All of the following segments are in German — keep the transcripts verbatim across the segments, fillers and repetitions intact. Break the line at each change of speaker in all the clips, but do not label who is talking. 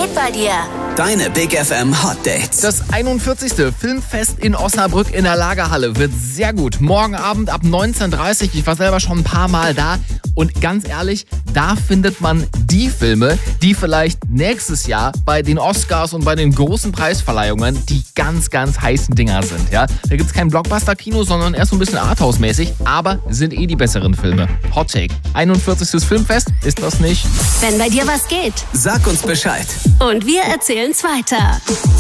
geht bei dir?
Deine Big F M Hot Dates.
Das einundvierzigste Filmfest in Osnabrück in der Lagerhalle wird sehr gut. Morgen Abend ab neunzehn Uhr dreißig. Ich war selber schon ein paar Mal da. Und ganz ehrlich, da findet man die Filme, die vielleicht nächstes Jahr bei den Oscars und bei den großen Preisverleihungen die ganz, ganz heißen Dinger sind. Ja? Da gibt es kein Blockbuster-Kino, sondern erst so ein bisschen Arthouse-mäßig. Aber sind eh die besseren Filme. Hot Take. einundvierzigstes Filmfest, ist das nicht?
Wenn bei dir was geht.
Sag uns Bescheid.
Und wir erzählen's weiter.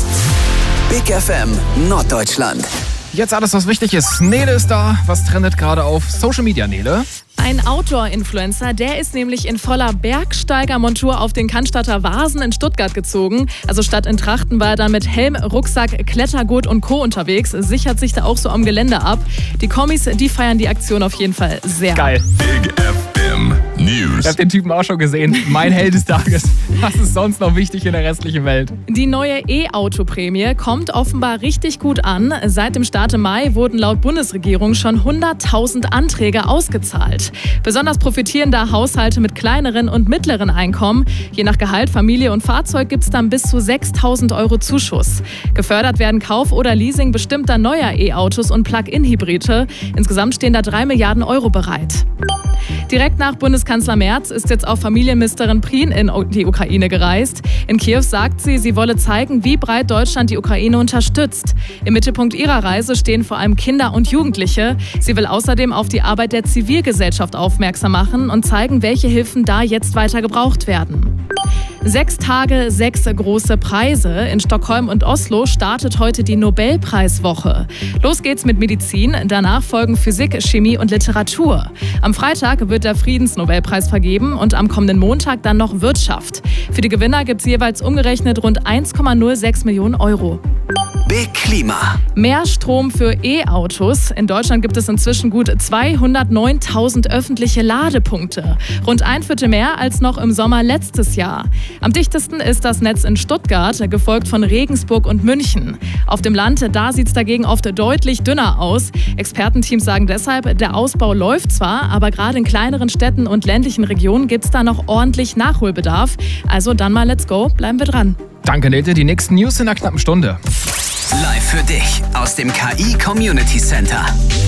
Big F M Norddeutschland.
Jetzt alles, was wichtig ist. Nele ist da. Was trendet gerade auf Social Media, Nele?
Ein Outdoor-Influencer, der ist nämlich in voller Bergsteigermontur auf den Cannstatter Vasen in Stuttgart gezogen. Also statt in Trachten war er dann mit Helm, Rucksack, Klettergurt und Co. unterwegs. Sichert sich da auch so am Gelände ab. Die Kommis, die feiern die Aktion auf jeden Fall sehr.
Geil.
Big F M News.
Ich hab den Typen auch schon gesehen. Mein Held des Tages. Was ist sonst noch wichtig in der restlichen Welt?
Die neue E-Auto-Prämie kommt offenbar richtig gut an. Seit dem Start im Mai wurden laut Bundesregierung schon hunderttausend Anträge ausgezahlt. Besonders profitieren da Haushalte mit kleineren und mittleren Einkommen. Je nach Gehalt, Familie und Fahrzeug gibt es dann bis zu sechstausend Euro Zuschuss. Gefördert werden Kauf oder Leasing bestimmter neuer E-Autos und Plug-in-Hybride. Insgesamt stehen da drei Milliarden Euro bereit. Direkt nach Bundeskanzler Merz ist jetzt auch Familienministerin Prien in die Ukraine gereist. In Kiew sagt sie, sie wolle zeigen, wie breit Deutschland die Ukraine unterstützt. Im Mittelpunkt ihrer Reise stehen vor allem Kinder und Jugendliche. Sie will außerdem auf die Arbeit der Zivilgesellschaft aufmerksam machen und zeigen, welche Hilfen da jetzt weiter gebraucht werden. Sechs Tage, sechs große Preise. In Stockholm und Oslo startet heute die Nobelpreiswoche. Los geht's mit Medizin, danach folgen Physik, Chemie und Literatur. Am Freitag wird der Friedensnobelpreis vergeben und am kommenden Montag dann noch Wirtschaft. Für die Gewinner gibt's jeweils umgerechnet rund eins Komma null sechs Millionen Euro.
Big Klima.
Mehr Strom für E-Autos. In Deutschland gibt es inzwischen gut zweihundertneuntausend öffentliche Ladepunkte. Rund ein Viertel mehr als noch im Sommer letztes Jahr. Am dichtesten ist das Netz in Stuttgart, gefolgt von Regensburg und München. Auf dem Land, da sieht es dagegen oft deutlich dünner aus. Expertenteams sagen deshalb, der Ausbau läuft zwar, aber gerade in kleineren Städten und ländlichen Regionen gibt es da noch ordentlich Nachholbedarf. Also dann mal let's go, bleiben wir dran.
Danke, Nete. Die nächsten News in einer knappen Stunde.
Live für dich aus dem K I Community Center.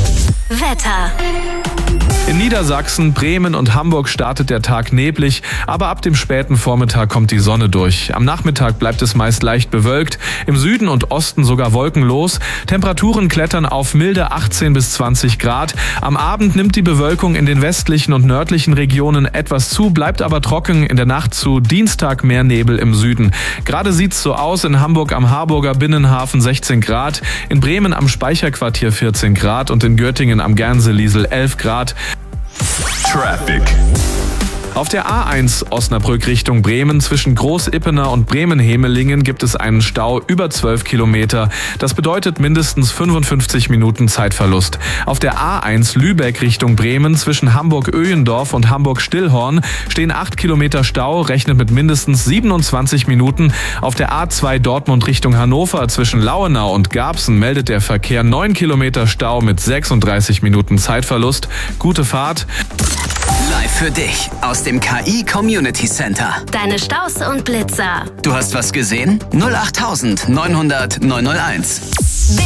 Wetter.
In Niedersachsen, Bremen und Hamburg startet der Tag neblig, aber ab dem späten Vormittag kommt die Sonne durch. Am Nachmittag bleibt es meist leicht bewölkt, im Süden und Osten sogar wolkenlos. Temperaturen klettern auf milde achtzehn bis zwanzig Grad. Am Abend nimmt die Bewölkung in den westlichen und nördlichen Regionen etwas zu, bleibt aber trocken. In der Nacht zu Dienstag mehr Nebel im Süden. Gerade sieht's so aus: in Hamburg am Harburger Binnenhafen sechzehn Grad, in Bremen am Speicherquartier vierzehn Grad und in Göttingen am Gernseliesel elf Grad. Traffic. Auf der A eins Osnabrück Richtung Bremen zwischen Groß-Ippener und Bremen-Hemelingen gibt es einen Stau über zwölf Kilometer. Das bedeutet mindestens fünfundfünfzig Minuten Zeitverlust. Auf der A eins Lübeck Richtung Bremen zwischen Hamburg-Öhendorf und Hamburg-Stillhorn stehen acht Kilometer Stau, rechnet mit mindestens siebenundzwanzig Minuten. Auf der A zwei Dortmund Richtung Hannover zwischen Lauenau und Garbsen meldet der Verkehr neun Kilometer Stau mit sechsunddreißig Minuten Zeitverlust. Gute Fahrt.
Live für dich aus dem K I Community Center.
Deine Staus und Blitzer.
Du hast was gesehen? null acht neun null null neun null eins.